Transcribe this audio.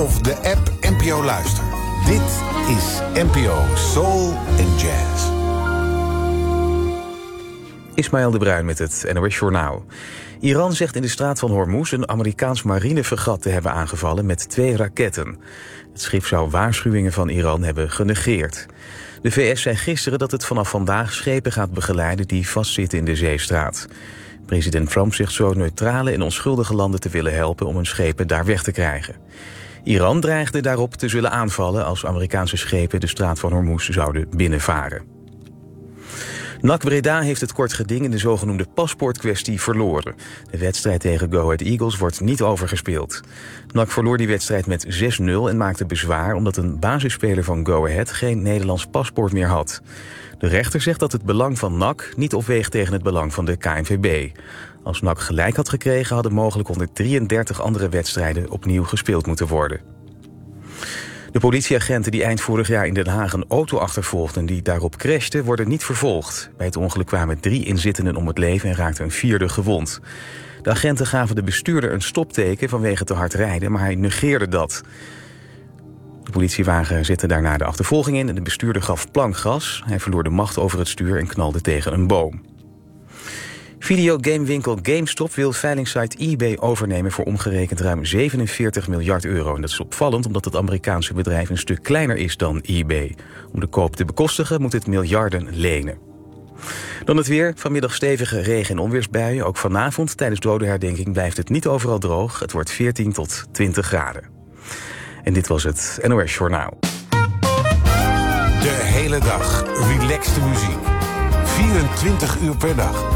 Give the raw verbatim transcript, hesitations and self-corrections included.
of de app N P O Luister. Dit is N P O Soul and Jazz. Ismaël de Bruin met het N O S Journaal. Iran zegt in de straat van Hormuz een Amerikaans marinefregat te hebben aangevallen met twee raketten. Het schip zou waarschuwingen van Iran hebben genegeerd. De V S zei gisteren dat het vanaf vandaag schepen gaat begeleiden die vastzitten in de zeestraat. President Trump zegt zo neutrale en onschuldige landen te willen helpen om hun schepen daar weg te krijgen. Iran dreigde daarop te zullen aanvallen als Amerikaanse schepen de straat van Hormuz zouden binnenvaren. N A C Breda heeft het kort geding in de zogenoemde paspoortkwestie verloren. De wedstrijd tegen Go Ahead Eagles wordt niet overgespeeld. N A C verloor die wedstrijd met zes nul en maakte bezwaar omdat een basisspeler van Go Ahead geen Nederlands paspoort meer had. De rechter zegt dat het belang van N A C niet opweegt tegen het belang van de K N V B. Als N A C gelijk had gekregen hadden mogelijk honderddrieëndertig andere wedstrijden opnieuw gespeeld moeten worden. De politieagenten die eind vorig jaar in Den Haag een auto achtervolgden die daarop crashte, worden niet vervolgd. Bij het ongeluk kwamen drie inzittenden om het leven en raakte een vierde gewond. De agenten gaven de bestuurder een stopteken vanwege te hard rijden, maar hij negeerde dat. De politiewagen zette daarna de achtervolging in en de bestuurder gaf plankgas. Hij verloor de macht over het stuur en knalde tegen een boom. Videogamewinkel GameStop wil veilingsite eBay overnemen voor omgerekend ruim zevenenveertig miljard euro. En dat is opvallend omdat het Amerikaanse bedrijf een stuk kleiner is dan eBay. Om de koop te bekostigen moet het miljarden lenen. Dan het weer. Vanmiddag stevige regen- en onweersbuien. Ook vanavond tijdens dodenherdenking blijft het niet overal droog. Het wordt veertien tot twintig graden. En dit was het N O S Journaal. De hele dag relaxte muziek. vierentwintig uur per dag.